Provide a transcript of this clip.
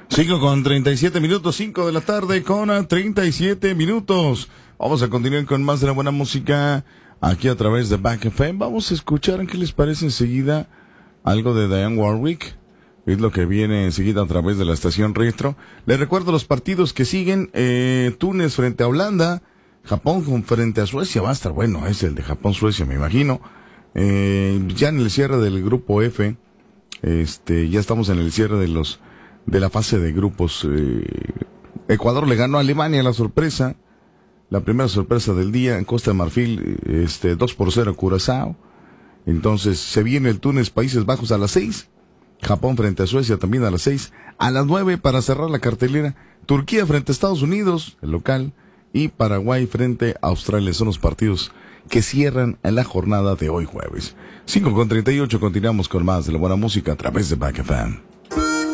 5:37, 5 de la tarde con 37 minutos. Vamos a continuar con más de la buena música aquí a través de Back FM. Vamos a escuchar qué les parece enseguida algo de Dionne Warwick. Es lo que viene enseguida a través de la estación Retro. Les recuerdo los partidos que siguen. Túnez frente a Holanda. Japón frente a Suecia. Va a estar bueno. Es el de Japón-Suecia, me imagino. Ya en el cierre del grupo F. Ya estamos en el cierre de la fase de grupos. Ecuador le ganó a Alemania la sorpresa. La primera sorpresa del día en Costa de Marfil, 2-0 Curazao. Entonces se viene el Túnez, Países Bajos a las 6. Japón frente a Suecia también a las 6. A las 9 para cerrar la cartelera, Turquía frente a Estados Unidos, el local. Y Paraguay frente a Australia. Son los partidos que cierran en la jornada de hoy jueves. 5:38, continuamos con más de la buena música a través de Back FM.